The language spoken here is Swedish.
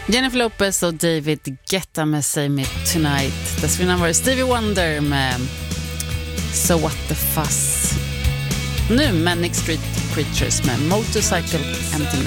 Jennifer Lopez och David Guetta med Say Me Tonight. Dessförinnan var det Stevie Wonder med So What The Fuss. Nu Manic Street Preachers med Motorcycle Empty